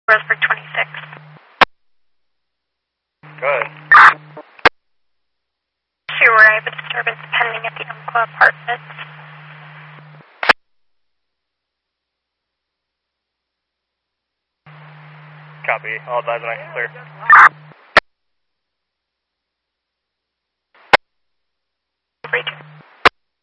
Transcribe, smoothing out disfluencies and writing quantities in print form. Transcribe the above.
Roseburg 26. Go ahead. Sure, I have a disturbance pending at the Umpqua Apartments. Copy. All advise when I can clear.